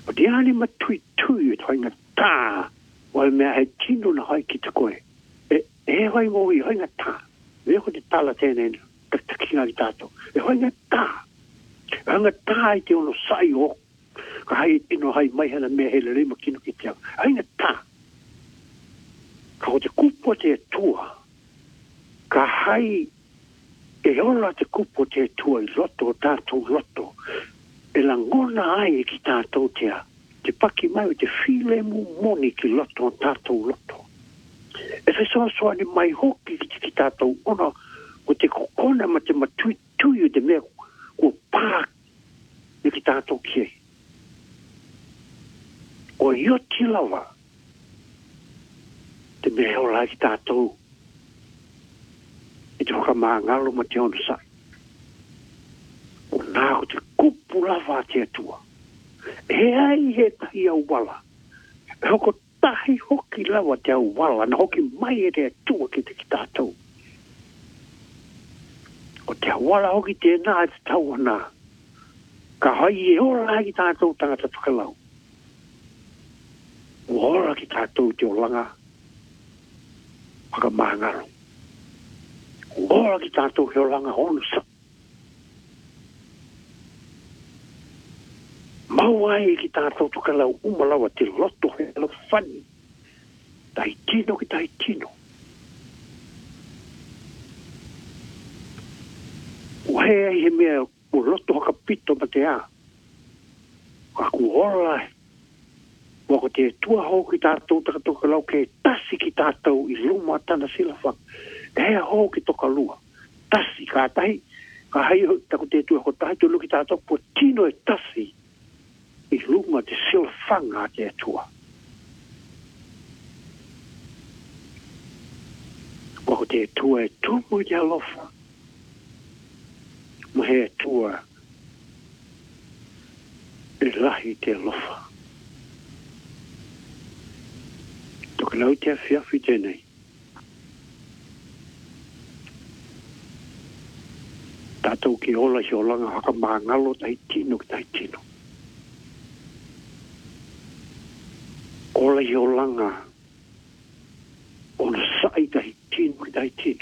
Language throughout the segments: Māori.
O te ani matui tui e toinga tā. O e mea he tino na hai ki te koe. E hoi mo i hoinga tā. E ho te tala tēnei takinga ki tātou. E hoinga tā. E hoinga tā i te ono sai o. Ka hai tino hai mai hana mea hele rima kino ki te au. E hoinga tā. Ka ho te kupo te tua. Ka hai e ola te kupo te tua i loto o tātou loto. E la ngona ai e ki tātou tea. Te paki mai o te while mu moni ki loto o tātou loto. E whesoa soa ni mai hoki ki tātou ona o te kokona ma te matui tui o te mea o pā ni ki tātou kie. O ioti lawa te mea o lai ki tātou e te hoka maa ngalo ma te ono sai. O nā o te kupu lava te atua. He ai he tahi au wala. E hoko tahi hoki lawa te au wala. Na hoki mai e te atua ki te ki tātou. O te wala hoki tēnā e te tau ana. Ka hai e ora ki tātou tangata tukalau. O ora ki tātou te o langa. Waka maangaro. O ora ki tātou he o langa honu sa. Mauai ki tātou tukalau umalawa te loto he lo whani. Tai tino ki tai tino. O he mea o loto haka pito ma te a. Kaku ora e. Wako te tua ho ki tātou takatukalau ke tasi ki tātou i luma tana sila whak. E hea ho ki toka lua. Tasi ka tahi. Ka hai tako te tua ho tahi tu luki tātou po tino e tasi. I luma te sila whanga te atua. Wako te tua e tumu i alofa. Ma he tua e lahi te alofa. Toka lau te awhiawhi tēnei. Tātou ki ola si olanga haka maa ngalo tai tino ki tai tino. Ola i olanga ona sai tai tino ki tai tino.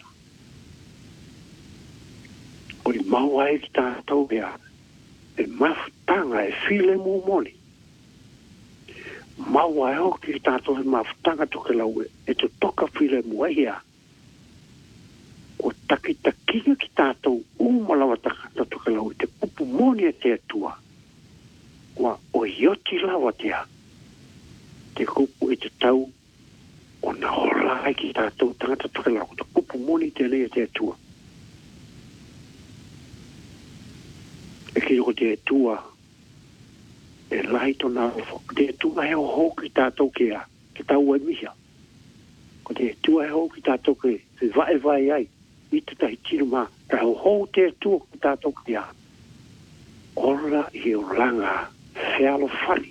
O li maua e ki tātou ea e mafutanga e while mu moni. Maua e hoki ki tātou e mafutanga toke lau e to toka while mu ea. O takitakinga ki tātou umalawa takata toke lau te kupu moni e te atua. Wa o ioti lawa tea. Te kupu e te tau o na ora ai ki tātou tangata toke lau. Te kupu moni te lea te atua. E ki o te atua e lai tona te atua he o hoki tātou kea. Ke tau e mihia. Ko te atua he hoki tātou ke te vai ai. I te tahi tino mā. Ka ho te atua ki tātou kea. Ora i o langa whialo whani.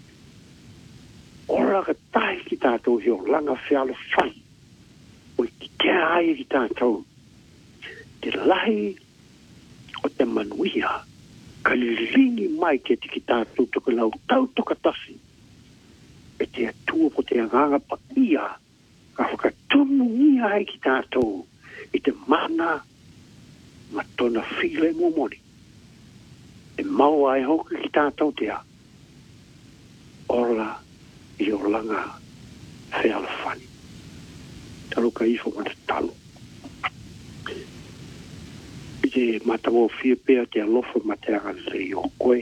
Ora ka tahi ki tātou i o langa whialo whani. O i ki te ai ki tātou. Te lahi o te manuia. Ka lilingi mai ke te ki tātou toka lau tau toka tasi. E te atua po te anganga pa ia. Ka whakatunu ia ai ki tātou. I te mana ma tona while mo moni. E maua ai hoki ki tātou tea. Ora i o langa whiala whani. Talo ka ifo ma te talo. I te matawo whia pēr te alofa ma te angazari o koe.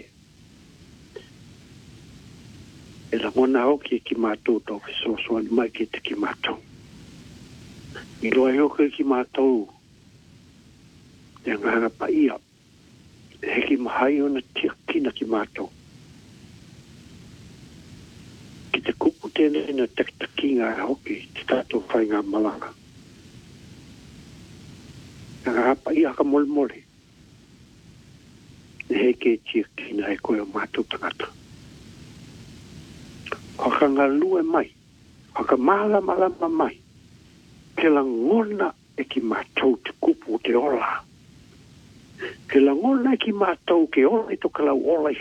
E la mona hoki ki mātou tau whisosoani mai ki te ki mātou. I loa hoki ki mātou te nganga pa ia. Heki mahai ona tia kina ki mātou. Ki te kupu tēnei na takitakinga hoki te tātou whainga malanga. Nganga pa ia ka mole mole. Heke tia kina e koe o mātou tangata. Haka ngā lue mai. Haka malama mai. Ke la ngona e ki mātou te kupu te ola. Ke la ngona e ki mātou ke ola e toka lau ola